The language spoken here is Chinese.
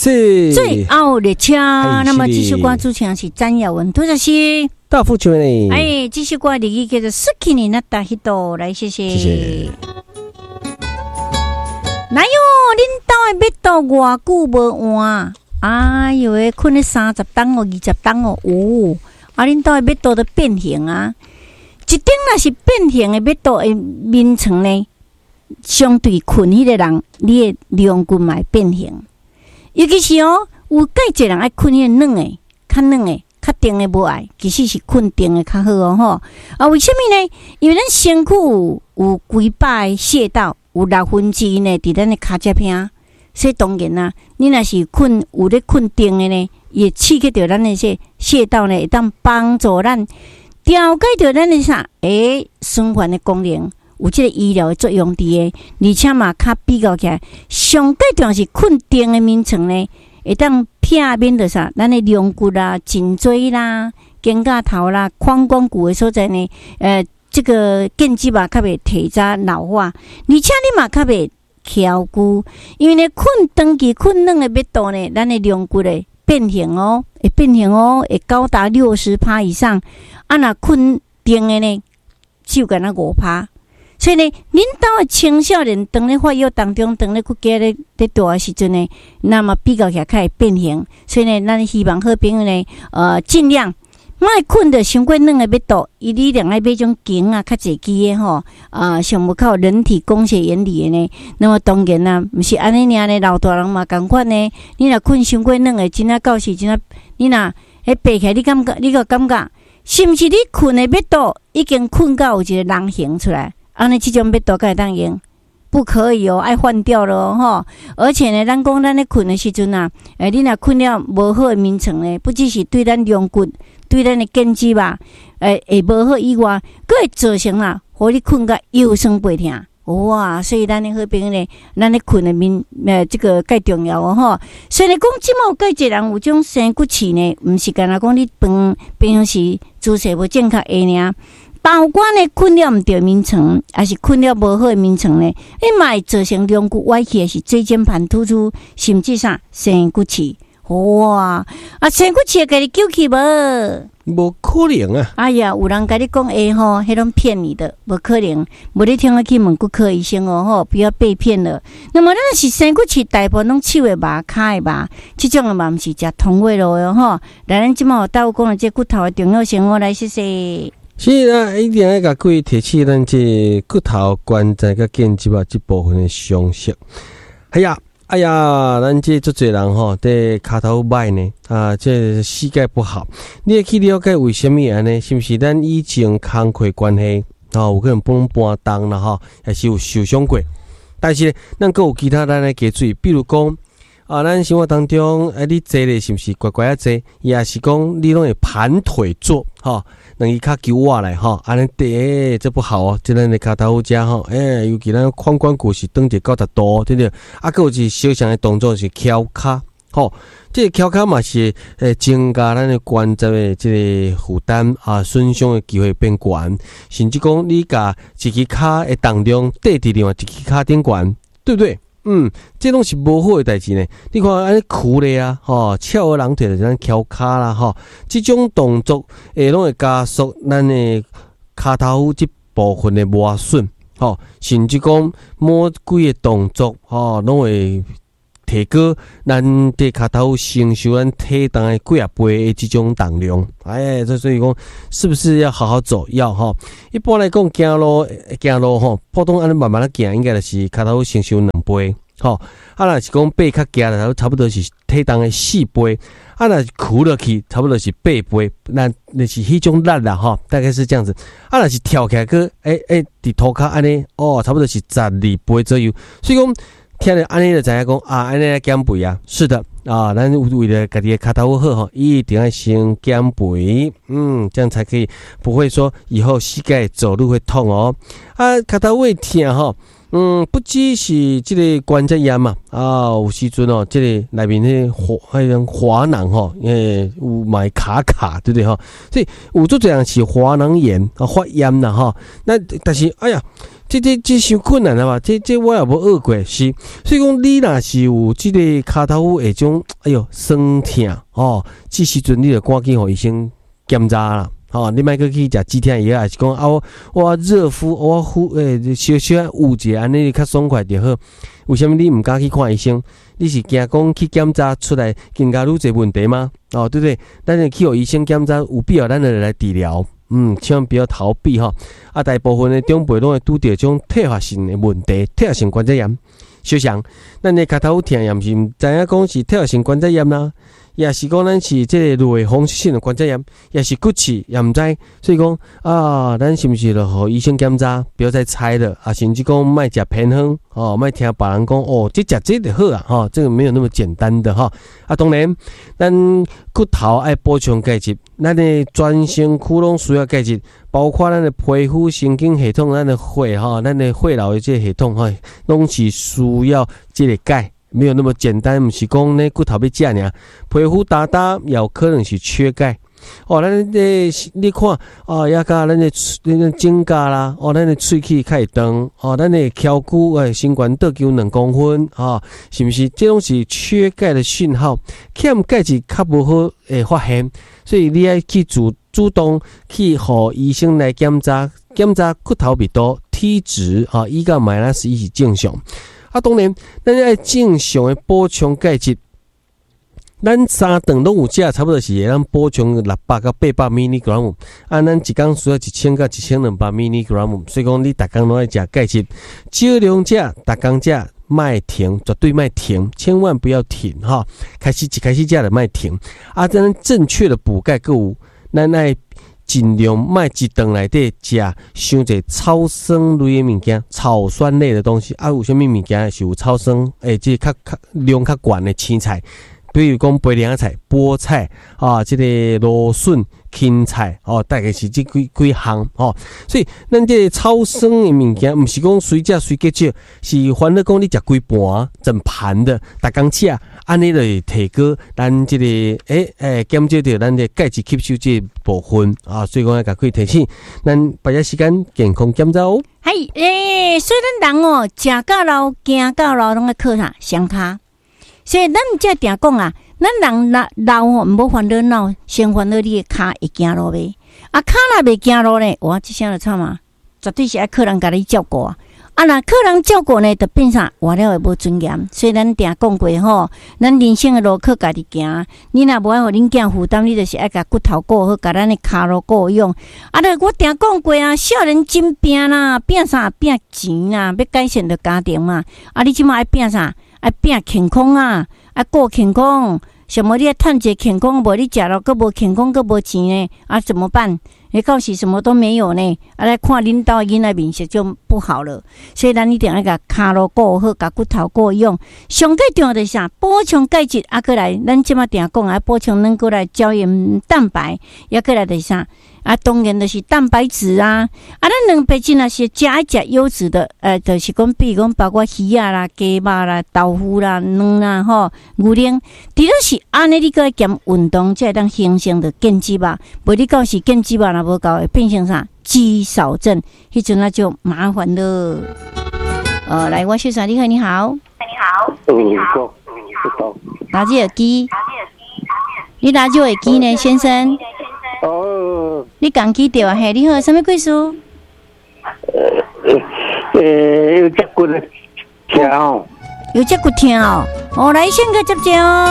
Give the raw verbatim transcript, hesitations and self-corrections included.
是最后列车。那么这首歌主唱是詹雅文，多谢是大富全呢。 哎，这首歌日语叫做《好きになった人》，来谢谢。谢谢。哪有恁兜的麦豆偌久无换？哎呦喂，困了三十档哦，二十档哦，有。啊，恁兜的麦豆都变形啊！一顶若是变形的麦豆的面层呢，相对困迄个人，你的量骨嘛会变形。尤其是哦，有介侪人爱困迄个软的、较软的、较定的无爱，其实是困定的较好哦吼。啊，为什么呢？因为咱身躯有有几百个穴道，有六分之一呢，伫咱的骹脊边。所以当然啦，你若是困有咧困定的呢，也刺激到咱的些穴道呢，会当帮助咱调节到咱的啥？诶，循环的功能。有这个医疗的作用伫诶，而且嘛，较比较起来，上最重要是困定的眠床呢，会当避免着啥？咱的龙骨啦、颈椎啦、肩胛头啦、髋关节的所在呢，呃，这个腱肌嘛，较袂提早老化，而且你嘛，较袂翘骨，因为呢，困长期困软的密度呢，咱的龙骨的变形哦，会变形哦，会高达六十趴以上。啊，若困定的呢，只有干那五趴。所以呢，恁兜的青少年当咧发育当中，当咧去家咧咧大的时阵呢，那么比较起来较会变形。所以呢，咱希望好朋友呢，呃，尽量莫困得伤过软的密度，伊你两爱买种筋啊，较侪肌的吼，啊、呃，上无靠人体工学原理的呢。那么当然啦，毋是安尼尔呢，老大人嘛共款呢。你若困伤过软的，真啊到时真啊，你若迄爬起来，你感觉你个感觉，是毋是你困的密度已经困到有一个人形出来？安尼，这种要多改当用，不可以哦，爱换掉了哦吼。而且呢，咱讲咱咧困的时阵啊，诶，你若困了无好的眠床呢，不只是对咱龙骨、对咱的肩肌吧，诶，会无好以外，佫会造成啦，互你困甲腰酸背痛。哇，所以咱的好朋友呢，咱咧困的眠，呃，这个介重要哦吼。所以讲，即满介侪人有种生骨刺呢，毋是干那讲你平平时姿势无正确诶尔。包括呢困了毋对眠床，还是困了无好的眠床呢？伊嘛会造成龙骨歪曲，还是椎间盘突出，甚至啥生骨刺。哇！啊，生骨刺给你救起无？ 无可能啊！ 哎呀，有人跟你讲诶吼，迄种骗你的，无可能。无你听我去问骨科医生哦吼，不要被骗了。那么咱是生骨刺，大部分拢手的麻、骹的麻，这种的嘛毋是食通胃路的吼。来，咱即满有倒讲了这骨头的重要性哦，来谢谢。 是啊，一定要甲各位提起咱这骨头、关节甲腱肌啊这部分的常识。哎呀，哎呀，咱这足侪人吼，在骹头歹呢，啊，这膝盖不好。你会去了解为什么安尼？是不是咱以前工课关系？哦，有可能帮搬重啦吼，还是有受伤过？但是咱阁有其他咱来加注意，比如讲。啊，咱生活当中，哎、啊，你坐咧是毋是乖乖啊坐？也是讲你拢会盘腿坐，吼，两只脚揪下来，吼，安尼第这不好哦，即咱的骹头遮吼，哎、欸，尤其咱髋关节是转一九十度，对不对？啊，佫有一小项的动作是翘脚，吼，这个翘脚嘛是诶增加咱的关节的这个负担啊，损伤的机会变悬，甚至讲你甲一只脚的当中缀伫另外一只脚顶悬，对不对？嗯，这拢是无好的代志呢。你看安尼苦咧啊，吼，翘二郎腿就咱翘骹啦，吼，这种动作诶，拢会加速咱的骹头这部分的磨损，吼，甚至讲某几个动作，吼，拢会提高咱这骹头承受咱体重的几啊倍的这种重量。哎，这所以讲，是不是要好好走？要哈。一般来讲，行路行路吼，普通安尼慢慢的行，应该就是骹头承受两倍。吼，啊，若是讲背较行的，差不多是体重的四倍；啊，若是屈落去，差不多是八倍。那那是迄种力啦，吼，大概是这样子。啊，若是跳起来个，诶诶，伫涂骹安尼，哦，差不多是十二倍左右。所以讲，听了安尼就知影讲啊，安尼来减肥啊，是的啊，咱为了家己的骹头好吼，一定要先减肥，嗯，这样才可以不会说以后膝盖走路会痛哦。啊，骹头会痛吼。嗯，不只是这个关节炎嘛，啊，有时阵哦，这个内面那滑那种滑囊吼，诶，有买卡卡，对不对哈？所以有做这样是滑囊炎啊，发炎啦哈。那但是哎呀， 这这这伤困难了吧？这这我也无学过，是，所以讲你若是有这个骹头有迄种，哎哟酸痛哦，这时阵你就赶紧互医生检查啦。哦，你莫去去食止痛药，还是讲啊我我热敷我敷诶，小小捂者安尼较爽快就好。为什么你毋敢去看医生？你是惊讲去检查出来更加愈侪问题吗？哦，对不对？咱就去互医生检查，有必要咱就来治疗。嗯，千万不要逃避哈。啊，大部分的长辈拢会拄着种退化性的问题，退化性关节炎。小想，咱的骹头痛，也毋是毋知影讲是退化性关节炎啦。也是讲咱是这个类风湿性的关节炎，也是骨刺，也毋知，所以讲啊，咱是不是就互医生检查，不要再猜了啊，甚至讲莫食偏方哦，莫听别人讲哦，这食这就好啊，哈、哦，这个没有那么简单的哈。啊，当然，咱骨头爱补充钙质，咱的全身躯拢需要钙质，包括咱的皮肤、神经系统、咱的血哈，咱的血流的这系统哈，拢是需要这个钙。没有那么简单，不是讲呢骨头要食尔，皮肤打打也有可能是缺钙。哦，咱这你看哦，也甲咱的咱的指甲啦，哦，咱的喙齿较会长，哦，咱的翘骨诶，身悬倒球两公分，啊、哦，是不是？这种是缺钙的讯号，欠钙质较无好诶发现，所以你要去主主动去互医生来检查，检查骨头密度、体脂啊，伊甲麦拉斯伊是正常。啊，当然，咱爱正常的补充钙质，咱三顿拢有食，差不多是咱补充六百到八百 milligram， 啊，咱一工需要一千到一千两百 milligram， 所以讲你逐工拢爱食钙质，少量食，逐工食，莫停，绝对莫停，千万不要停哈！开始一开始食就莫停，啊，咱正确的补钙，购有咱爱。尽量莫一顿内底食伤侪超酸类的物件、草酸类的东西。啊，有啥物物件是有超酸？诶，即较较量较悬的青菜，比如讲白凉菜、菠菜啊，即、这个芦笋、芹菜哦，大概是即几几项哦。所以咱这个超酸的物件，毋是讲随食随结少，是反正讲你食几盘、整盘的，逐工食。安尼就会提高咱这个诶诶减少掉咱的钙质吸收这部分啊，所以讲要可以提醒咱把握时间健康检查哦。 系诶，所以咱人哦，食到老、行到老，拢爱靠啥双骹。所以咱才定讲啊，咱人老老哦，毋好烦恼恼，先烦恼你的骹会行路袂？啊，骹若袂行路呢，哇，即声就惨啊，绝对是爱靠人家己照顾啊。啊，若靠人照顾呢，就变啥？活了会无尊严。所以咱定讲过吼，咱人生的路靠家己行。你若无爱互恁囝负担，你就是爱甲骨头顾好，甲咱的骹路顾用。啊，著我定讲过啊，少年真拼啦，拼啥？拼钱啦，要改善着家庭嘛。啊，你即马爱拼啥？爱拼健康啊，爱顾健康。什么你爱趁者健康，无你食了佫无健康，佫无钱呢？啊，怎么办？你到时什么都没有呢？啊，来看恁兜囡仔面色就不好了。所以咱一定要甲骹路顾好，甲骨头顾用。上最重要的是啥？补充钙质，啊，过来，咱即马定讲啊，补充咱过来胶原蛋白，也过来的是啥？啊，当然就是蛋白质啊。啊，咱两白质若是食爱食优质的，呃，就是讲，比如讲，包括鱼啊啦、鸡肉啦、豆腐啦、卵啦、吼牛奶，除了是安尼，你个兼运动，才会当形成的健肌肉。无你到时健肌肉若无够，会变成啥？肌少症，迄阵啊就麻烦了。呃，来，我先生，你好，你好， 你好，你好， 拿这耳机，你拿这耳机呢，先生？ 哦， 你讲记着啊？嘿，你好，什么故事？ 呃呃，有只骨头痛， 有只骨痛哦，哦，来先个接接哦。